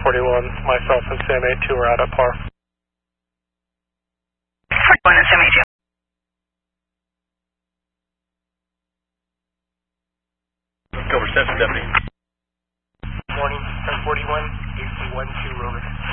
1041, myself and Sam 82 are out at par. 41 at Sam 82. Cover 770. Morning, 1041, AC 12 Rover.